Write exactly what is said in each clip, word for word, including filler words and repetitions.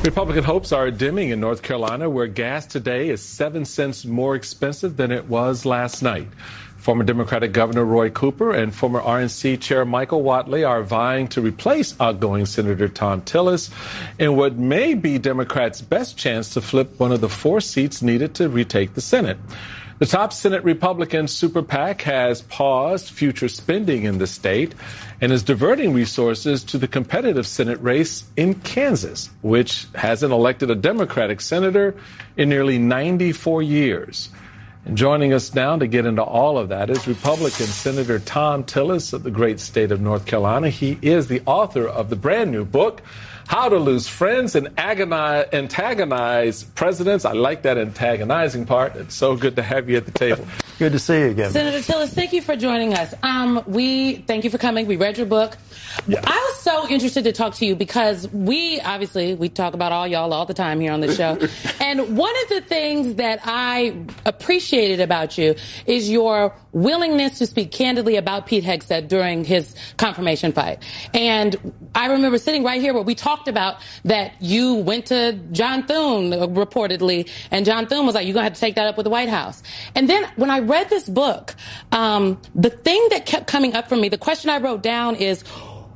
Republican hopes are dimming in North Carolina, where gas today is seven cents more expensive than it was last night. Former Democratic Governor Roy Cooper and former R N C Chair Michael Whatley are vying to replace outgoing Senator Thom Tillis in what may be Democrats' best chance to flip one of the four seats needed to retake the Senate. The top Senate Republican super PAC has paused future spending in the state and is diverting resources to the competitive Senate race in Kansas, which hasn't elected a Democratic senator in nearly ninety-four years. And joining us now to get into all of that is Republican Senator Thom Tillis of the great state of North Carolina. He is the author of the brand new book, How to Lose Friends and Agonize, Antagonize Presidents. I like that antagonizing part. It's so good to have you at the table. Good to see you again. Senator Tillis, thank you for joining us. Um, we thank you for coming. We read your book. Yes. I was so interested to talk to you because we, obviously, we talk about all y'all all the time here on the show. And one of the things that I appreciated about you is your willingness to speak candidly about Pete Hegseth during his confirmation fight. And I remember sitting right here where we talked about that you went to John Thune, reportedly, and John Thune was like, you're going to have to take that up with the White House. And then when I read this book, um, the thing that kept coming up for me, the question I wrote down is,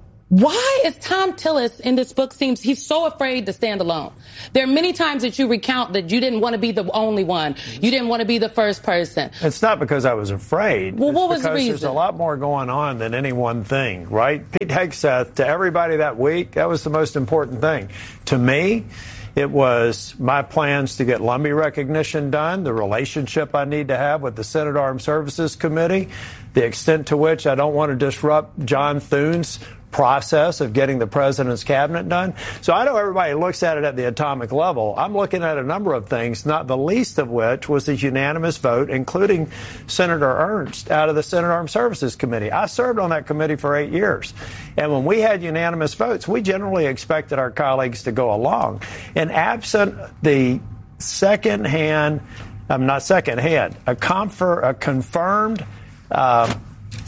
why is Thom Tillis in this book seems he's so afraid to stand alone? There are many times that you recount that you didn't want to be the only one. You didn't want to be the first person. It's not because I was afraid. Well, it's what was the because reason? There's a lot more going on than any one thing, right? Pete Hegseth, to everybody that week, that was the most important thing. To me, it was my plans to get Lumbee recognition done, the relationship I need to have with the Senate Armed Services Committee, the extent to which I don't want to disrupt John Thune's process of getting the president's cabinet done. So I know everybody looks at it at the atomic level. I'm looking at a number of things, not the least of which was his unanimous vote, including Senator Ernst out of the Senate Armed Services Committee. I served on that committee for eight years. And when we had unanimous votes, we generally expected our colleagues to go along. And absent the second-hand, I'm not second-hand, a, confer, a confirmed um,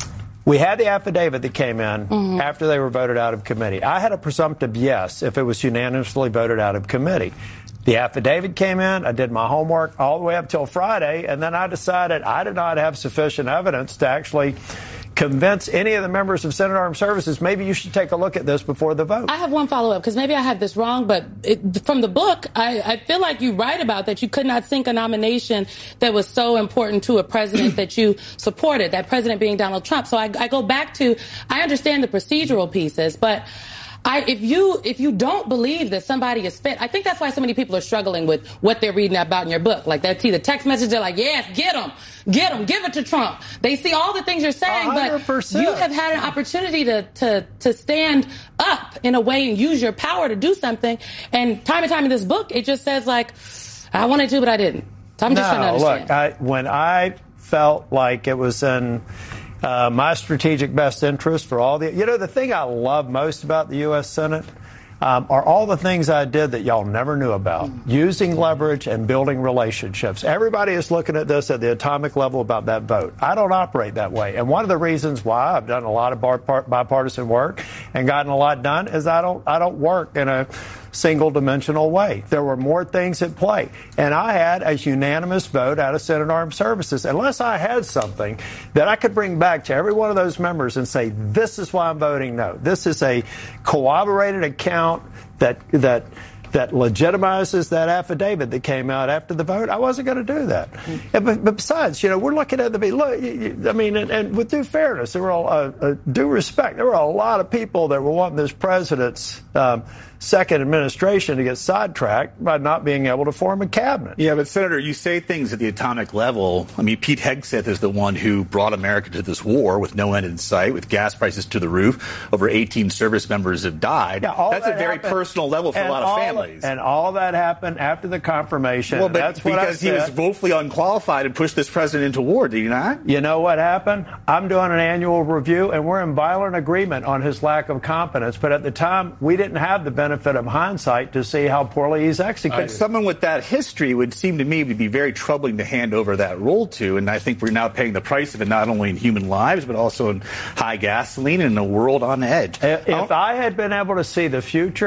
we had the affidavit that came in mm-hmm. after they were voted out of committee. I had a presumptive yes if it was unanimously voted out of committee. The affidavit came in. I did my homework all the way up till Friday, and then I decided I did not have sufficient evidence to actually convince any of the members of Senate Armed Services, maybe you should take a look at this before the vote. I have one follow-up, because maybe I had this wrong, but it, from the book, I, I feel like you write about that you could not sink a nomination that was so important to a president that you supported, that president being Donald Trump. So I, I go back to, I understand the procedural pieces, but I, if you if you don't believe that somebody is fit, I think that's why so many people are struggling with what they're reading about in your book. Like they see the text message, they're like, yes, get him, get him, give it to Trump. They see all the things you're saying, one hundred percent. But you have had an opportunity to, to, to stand up in a way and use your power to do something. And time and time in this book, it just says like, I wanted to, but I didn't. So I'm just no, trying to understand. Look, I, when I felt like it was in Uh, my strategic best interest for all the, you know, the thing I love most about the U S Senate um, are all the things I did that y'all never knew about. Using leverage and building relationships. Everybody is looking at this at the atomic level about that vote. I don't operate that way. And one of the reasons why I've done a lot of bar- bipartisan work and gotten a lot done is I don't, I don't work in a single dimensional way. There were more things at play. And I had a unanimous vote out of Senate Armed Services. Unless I had something that I could bring back to every one of those members and say, this is why I'm voting no. This is a corroborated account that that that legitimizes that affidavit that came out after the vote, I wasn't going to do that. Mm-hmm. But, but besides, you know, we're looking at the, look, I mean, and, and with due fairness, there were, a, uh, due respect, there were a lot of people that were wanting this president's um, second administration to get sidetracked by not being able to form a cabinet. Yeah, but Senator, you say things at the atomic level. I mean, Pete Hegseth is the one who brought America to this war with no end in sight, with gas prices to the roof. Over eighteen service members have died. Yeah, That's that a very happened, personal level for a lot of all, families. And all that happened after the confirmation. Well, but that's what because I said. he was woefully unqualified and pushed this president into war, did he not? You know what happened? I'm doing an annual review, and we're in violent agreement on his lack of competence. But at the time, we didn't have the benefit of hindsight to see how poorly he's executed. But someone with that history would seem to me to be very troubling to hand over that role to, and I think we're now paying the price of it not only in human lives but also in high gasoline and in a world on edge. If I had been able to see the future,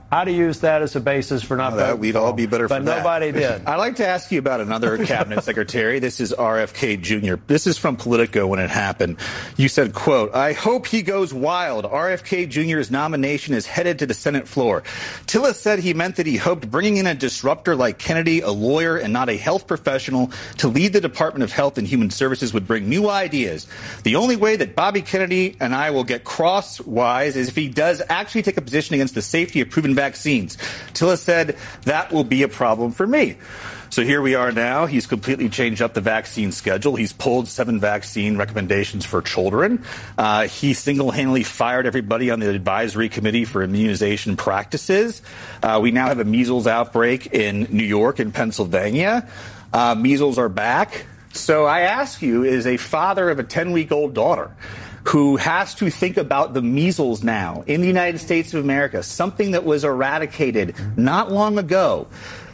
I'd have used that as a basis for not well, voting. We'd all be better but for that. But nobody did. I'd like to ask you about another cabinet secretary. This is R F K Junior This is from Politico when it happened. You said, quote, "I hope he goes wild. R F K Junior's nomination is headed to the Senate floor." Tillis said he meant that he hoped bringing in a disruptor like Kennedy, a lawyer and not a health professional, to lead the Department of Health and Human Services would bring new ideas. The only way that Bobby Kennedy and I will get crosswise is if he does actually take a position against the safety of proven vaccines. Tillis said that will be a problem for me. So here we are now. He's completely changed up the vaccine schedule. He's pulled seven vaccine recommendations for children. Uh, he single-handedly fired everybody on the advisory committee for immunization practices. Uh, we now have a measles outbreak in New York and Pennsylvania. Uh, measles are back. So I ask you, as a father of a ten-week-old daughter who has to think about the measles now in the United States of America, something that was eradicated not long ago,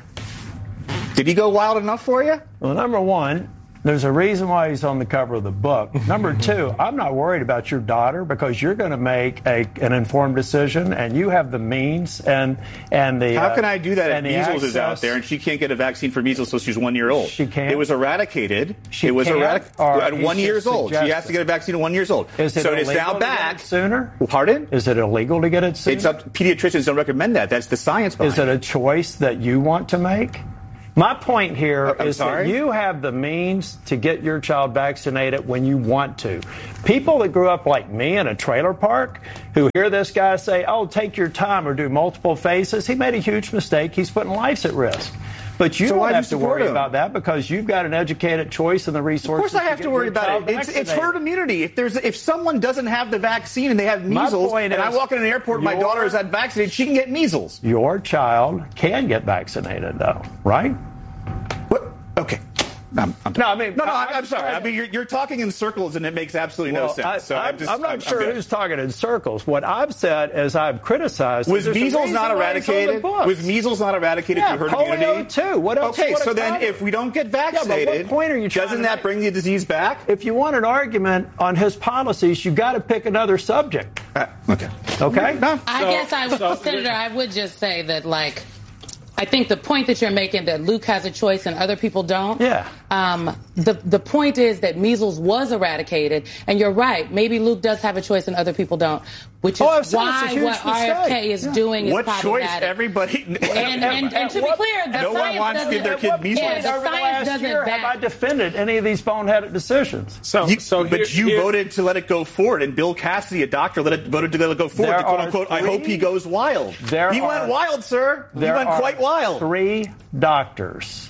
did he go wild enough for you? Well, number one, there's a reason why he's on the cover of the book. Number two, I'm not worried about your daughter because you're going to make a, an informed decision, and you have the means and and the. How can I do that if measles access, is out there and she can't get a vaccine for measles until she's one year old? She can't. It was eradicated. She it was eradicated at one years old. She has to get a vaccine at one years old. Is it so illegal it's now to back get it sooner? Pardon? Is it illegal to get it sooner? It's up. Pediatricians don't recommend that. That's the science behind it. Is it a choice that you want to make? My point here I'm is sorry? that you have the means to get your child vaccinated when you want to. People that grew up like me in a trailer park who hear this guy say, oh, take your time or do multiple phases, he made a huge mistake. He's putting lives at risk. But you so don't have you to worry him? about that because you've got an educated choice and the resources. Of course I have to, to worry about it. It's, it's herd immunity. If there's if someone doesn't have the vaccine and they have measles and I walk in an airport and my daughter is unvaccinated, she can get measles. Your child can get vaccinated, though, right? What? Okay. I'm, I'm no, I mean, no, no. I'm, I'm, I'm sorry. I mean, you're, you're talking in circles, and it makes absolutely well, no sense. I, so I'm, I'm, just, I'm not I'm, sure I'm who's talking in circles. What I've said is I've criticized. Was measles not eradicated? Was measles not eradicated yeah, through herd polio immunity? too. What else? Okay, what so then if we don't get vaccinated, yeah, what point are you doesn't that make? bring the disease back? If you want an argument on his policies, you've got to pick another subject. Uh, okay. Okay. No. I so, guess I would, so, Senator, I would just say that, like, I think the point that you're making that Luke has a choice and other people don't. Yeah. Um, the the point is that measles was eradicated, and you're right. Maybe Luke does have a choice and other people don't, which is oh, why what R F K is yeah. doing is what problematic. Choice everybody? And, and, and, and to what, be clear, the no science one wants to doesn't. give their kid measles. Yeah, the over the science last doesn't year back. have I defended any of these boneheaded decisions? So, you, so but here, you here, voted to let it go forward, and Bill Cassidy, a doctor, let it, voted to let it go forward. There To quote are unquote, three, I hope he goes wild. There he are, went wild, sir. He there went are quite wild. Three doctors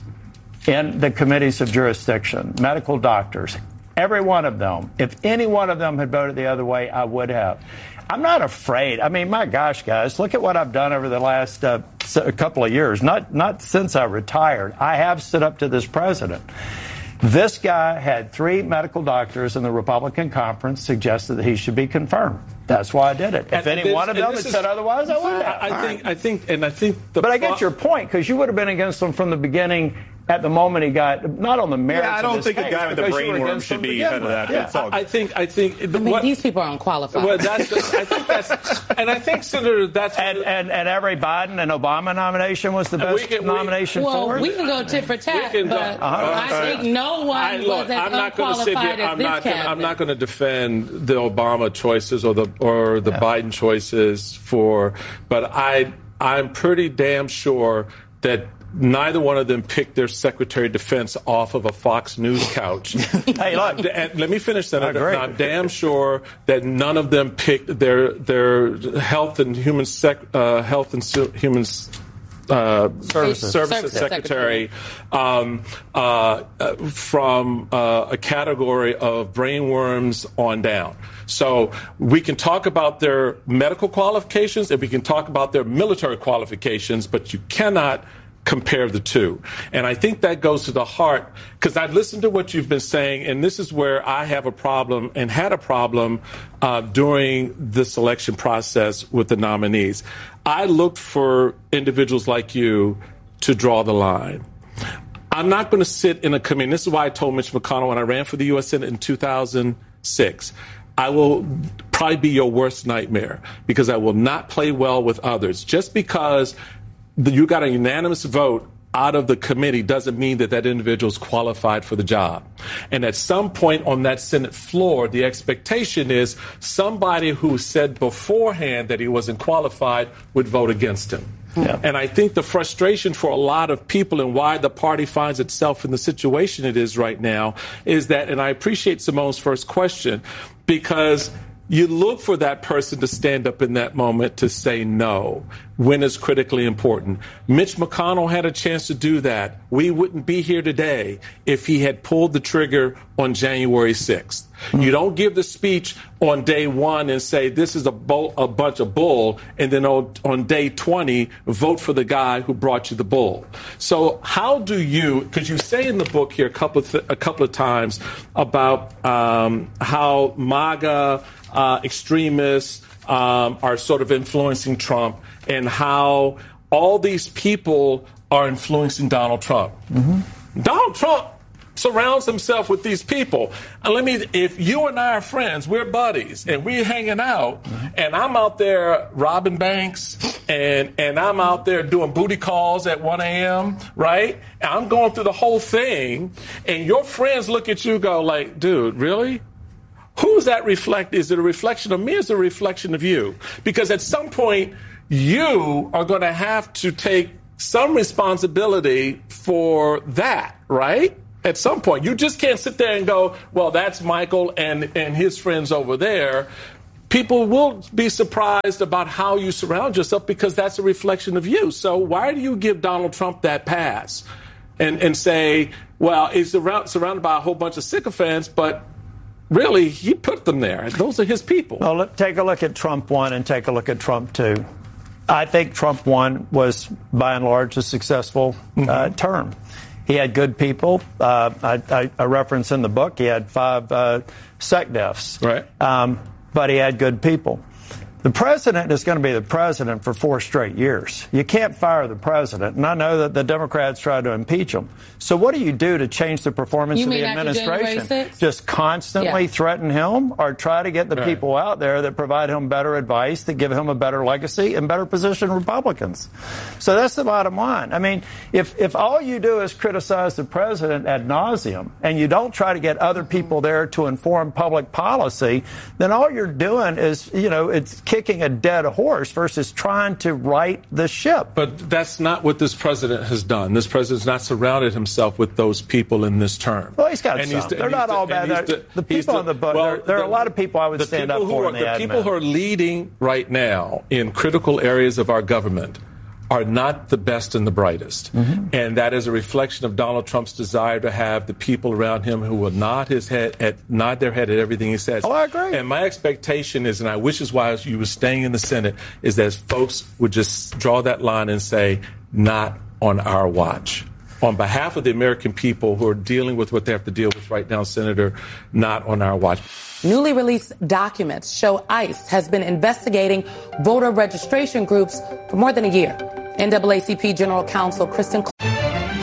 in the committees of jurisdiction, medical doctors, every one of them. If any one of them had voted the other way, I would have. I'm not afraid. I mean, my gosh, guys, look at what I've done over the last uh, couple of years. Not not since I retired. I have stood up to this president. This guy had three medical doctors in the Republican conference suggested that he should be confirmed. That's why I did it. If and any this, one of them had is, said otherwise, I would have. I think, I think, and I think the. But I get your point because you would have been against him from the beginning. At the moment he got, not on the merits. Yeah, I don't of think case, a guy with a brainworm should be head of that. Yeah. All I think, I think. I mean, what, these people are unqualified. Well, that's. Just, I think that's, and I think, Senator, that's. And, and, and every Biden and Obama nomination was the best can, nomination we, well, for it. we can go tit for tat, can go- but uh-huh. I think no one I, look, was as I'm not going to sit unqualified here. as I'm this not. Gonna, cabinet. I'm not going to defend the Obama choices or the or the Yeah. Biden choices for, but I I'm pretty damn sure that neither one of them picked their Secretary of Defense off of a Fox News couch. Hey, look. And let me finish, Senator. I agree. I'm damn sure that none of them picked their their health and human sec, uh, health and su- human uh, Services. services secretary um, uh, uh, from uh, a category of brainworms on down. So we can talk about their medical qualifications and we can talk about their military qualifications, but you cannot compare the two. And I think that goes to the heart, because I listened to what you've been saying, and this is where I have a problem and had a problem uh, during the selection process with the nominees. I looked for individuals like you to draw the line. I'm not going to sit in a committee. This is why I told Mitch McConnell when I ran for the U S Senate in two thousand six. I will probably be your worst nightmare, because I will not play well with others. Just because you got a unanimous vote out of the committee doesn't mean that that individual is qualified for the job. And at some point on that Senate floor, the expectation is somebody who said beforehand that he wasn't qualified would vote against him. Yeah. And I think the frustration for a lot of people and why the party finds itself in the situation it is right now is that, and I appreciate Simone's first question, because you look for that person to stand up in that moment to say no when it's critically important. Mitch McConnell had a chance to do that. We wouldn't be here today if he had pulled the trigger on January sixth. Mm-hmm. You don't give the speech on day one and say this is a, bull, a bunch of bull, and then on, on day twenty, vote for the guy who brought you the bull. So how do you, because you say in the book here a couple of, th- a couple of times about um, how MAGA uh, extremists um, are sort of influencing Trump, and how all these people are influencing Donald Trump. Mm-hmm. Donald Trump surrounds himself with these people. And let me, if you and I are friends, we're buddies, and we're hanging out, mm-hmm. and I'm out there robbing banks, and, and I'm out there doing booty calls at one a.m., right? And I'm going through the whole thing, and your friends look at you go like, dude, really? Who's that reflect? Is it a reflection of me or is it a reflection of you? Because at some point, you are going to have to take some responsibility for that, right? At some point, you just can't sit there and go, well, that's Michael and, and his friends over there. People will be surprised about how you surround yourself because that's a reflection of you. So why do you give Donald Trump that pass and, and say, well, he's around, surrounded by a whole bunch of sycophants, but really, he put them there. Those are his people. Well, let, take a look at Trump one and take a look at Trump two. I think Trump one was, by and large, a successful mm-hmm. uh, term. He had good people. Uh, I, I, I reference in the book, he had five uh, SecDefs. Right. Um, but he had good people. The president is going to be the president for four straight years. You can't fire the president. And I know that the Democrats tried to impeach him. So what do you do to change the performance you of the administration? Just constantly yeah. threaten him, or try to get the right. people out there that provide him better advice, that give him a better legacy and better position Republicans. So that's the bottom line. I mean, if, if all you do is criticize the president ad nauseum and you don't try to get other people there to inform public policy, then all you're doing is, you know, it's kicking a dead horse versus trying to right the ship. But that's not what this president has done. This president's not surrounded himself with those people in this term. Well, he's got and some. He's, They're not all bad. The, the people on the boat, well, there, there the, are a lot of people I would stand up for are, in the The admin. people who are leading right now in critical areas of our government are not the best and the brightest. Mm-hmm. And that is a reflection of Donald Trump's desire to have the people around him who will nod his head at nod their head at everything he says. Oh, I agree. And my expectation is, and I wish is why you were staying in the Senate, is that folks would just draw that line and say, not on our watch. On behalf of the American people who are dealing with what they have to deal with right now, Senator, not on our watch. Newly released documents show ICE has been investigating voter registration groups for more than a year. N double A C P General Counsel Kristen